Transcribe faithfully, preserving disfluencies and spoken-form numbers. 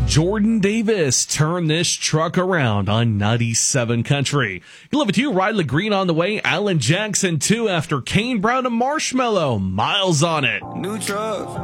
Jordan Davis, Turn This Truck Around on ninety-seven Country. You live with you, Riley Green on the way. Alan Jackson, too, after Kane Brown and Marshmello. Miles on It. New truck.